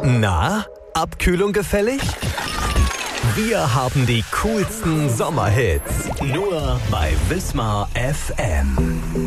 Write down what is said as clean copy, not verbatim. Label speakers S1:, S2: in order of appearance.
S1: Na, Abkühlung gefällig? Wir haben die coolsten Sommerhits. Nur bei Wismar FM.